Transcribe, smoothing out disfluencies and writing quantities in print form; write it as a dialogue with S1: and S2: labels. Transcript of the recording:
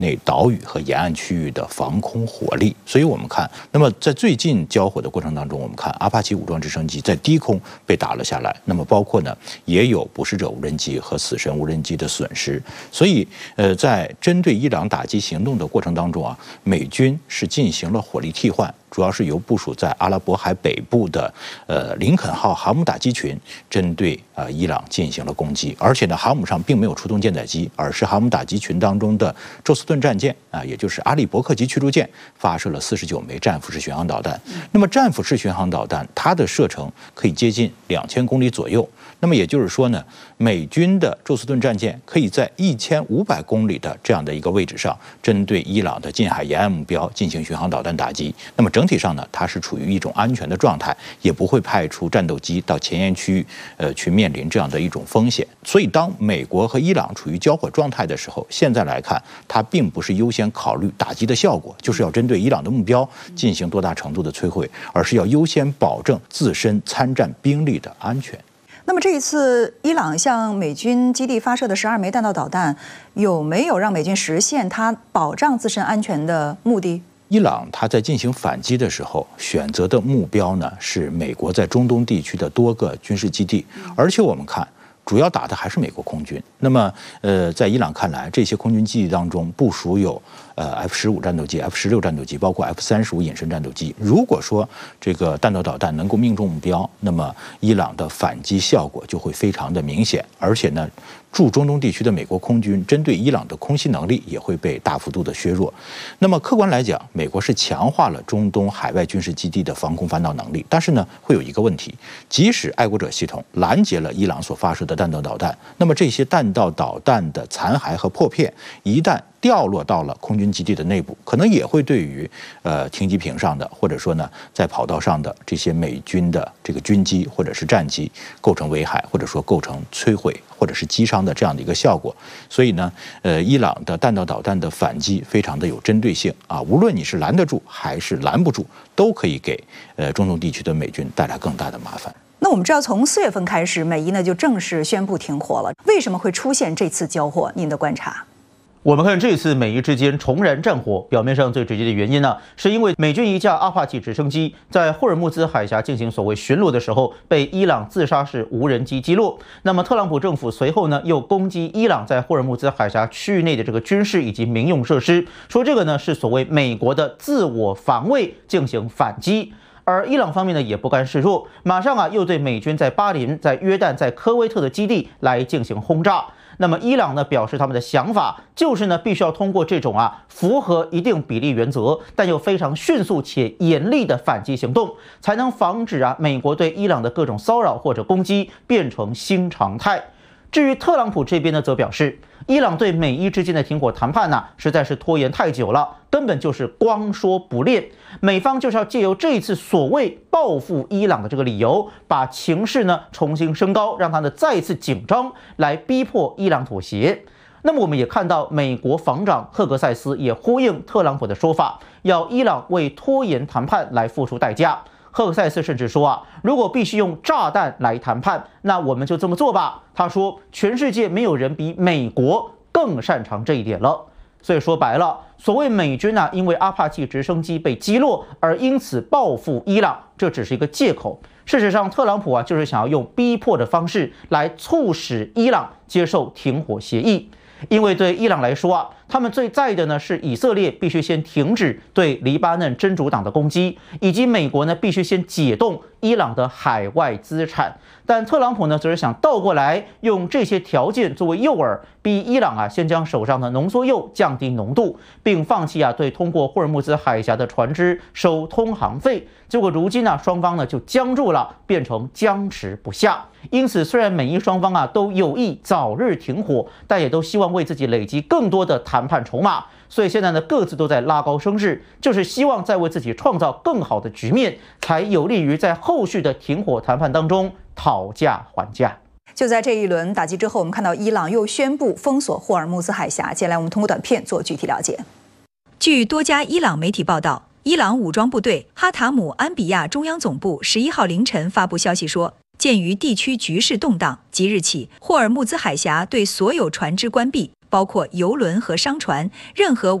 S1: 内岛屿和沿岸区域的防空火力。所以我们看，那么在最近交火的过程当中，我们看阿帕奇武装直升机在低空被打了下来，那么包括呢也有捕食者无人机和死神无人机的损失。所以在针对伊朗打击行动的过程当中啊，美军是进行了火力替换。主要是由部署在阿拉伯海北部的林肯号航母打击群针对伊朗进行了攻击，而且呢，航母上并没有出动舰载机，而是航母打击群当中的宙斯顿战舰也就是阿利伯克级驱逐舰发射了49枚战斧式巡航导弹。那么战斧式巡航导弹它的射程可以接近2000公里左右，那么也就是说呢，美军的宙斯顿战舰可以在1500公里的这样的一个位置上，针对伊朗的近海沿岸目标进行巡航导弹打击。那么整体上呢，它是处于一种安全的状态，也不会派出战斗机到前沿区域去面临这样的一种风险。所以当美国和伊朗处于交火状态的时候，现在来看，它并不是优先考虑打击的效果，就是要针对伊朗的目标进行多大程度的摧毁，而是要优先保证自身参战兵力的安全。
S2: 那么这一次伊朗向美军基地发射的12枚弹道导弹，有没有让美军实现它保障自身安全的目的？
S1: 伊朗它在进行反击的时候，选择的目标呢是美国在中东地区的多个军事基地，而且我们看，主要打的还是美国空军。那么，在伊朗看来，这些空军基地当中部署有F-15战斗机、F-16战斗机，包括 F-35隐身战斗机。如果说这个弹道导弹能够命中目标，那么伊朗的反击效果就会非常的明显，而且呢，驻中东地区的美国空军针对伊朗的空袭能力也会被大幅度的削弱。那么客观来讲，美国是强化了中东海外军事基地的防空反导能力，但是呢，会有一个问题，即使爱国者系统拦截了伊朗所发射的弹道导弹，那么这些弹道导弹的残骸和破片一旦掉落到了空军基地的内部，可能也会对于停机坪上的，或者说呢在跑道上的这些美军的这个军机或者是战机构成危害，或者说构成摧毁或者是击伤的这样的一个效果。所以呢，伊朗的弹道导弹的反击非常的有针对性啊，无论你是拦得住还是拦不住，都可以给中东地区的美军带来更大的麻烦。
S2: 那我们知道，从4月份开始，美伊呢就正式宣布停火了。为什么会出现这次交火？您的观察？
S3: 我们看这次美伊之间重燃战火，表面上最直接的原因呢，是因为美军一架阿帕奇直升机在霍尔木兹海峡进行所谓巡逻的时候，被伊朗自杀式无人机击落。那么特朗普政府随后呢，又攻击伊朗在霍尔木兹海峡区域内的这个军事以及民用设施，说这个呢是所谓美国的自我防卫进行反击。而伊朗方面呢也不甘示弱，马上又对美军在巴林、在约旦、在科威特的基地来进行轰炸。那么伊朗呢表示他们的想法就是呢必须要通过这种符合一定比例原则，但又非常迅速且严厉的反击行动，才能防止美国对伊朗的各种骚扰或者攻击变成新常态。至于特朗普这边呢，则表示，伊朗对美伊之间的停火谈判实在是拖延太久了，根本就是光说不练。美方就是要借由这一次所谓报复伊朗的这个理由，把情势重新升高，让它再一次紧张，来逼迫伊朗妥协。那么我们也看到，美国防长赫格塞斯也呼应特朗普的说法，要伊朗为拖延谈判来付出代价。赫克塞斯甚至说如果必须用炸弹来谈判，那我们就这么做吧。他说，全世界没有人比美国更擅长这一点了。所以说白了，所谓美军因为阿帕奇直升机被击落而因此报复伊朗，这只是一个借口。事实上，特朗普就是想要用逼迫的方式来促使伊朗接受停火协议。因为对伊朗来说他们最在意的是以色列必须先停止对黎巴嫩真主党的攻击，以及美国必须先解冻伊朗的海外资产。但特朗普则是想倒过来用这些条件作为诱饵，逼伊朗先将手上的浓缩铀降低浓度，并放弃对通过霍尔木兹海峡的船只收通航费。结果如今双方就僵住了，变成僵持不下。因此，虽然美伊双方都有意早日停火，但也都希望为自己累积更多的谈判筹码。所以现在各自都在拉高声势，就是希望再为自己创造更好的局面，才有利于在后续的停火谈判当中讨价还价。
S2: 就在这一轮打击之后，我们看到伊朗又宣布封锁霍尔木兹海峡。接下来我们通过短片做具体了解。
S4: 据多家伊朗媒体报道，伊朗武装部队哈塔姆安比亚中央总部11号凌晨发布消息说，鉴于地区局势动荡，即日起霍尔木兹海峡对所有船只关闭， 包括油轮和商船，任何